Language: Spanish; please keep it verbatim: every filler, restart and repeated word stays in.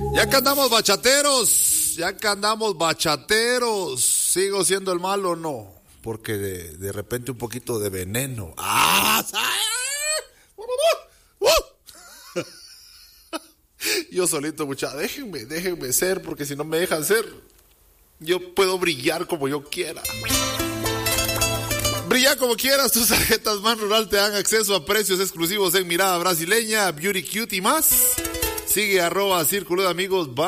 Ya que andamos bachateros, ya que andamos bachateros, ¿sigo siendo el malo o no? Porque de, de repente un poquito de veneno. ¡Ah! Yo solito, mucha, déjenme, déjenme ser, porque si no me dejan ser, yo puedo brillar como yo quiera. Brilla como quieras, tus tarjetas Man Rural te dan acceso a precios exclusivos en Mirada Brasileña, Beauty Cute y más. Sigue arroba Círculo de Amigos.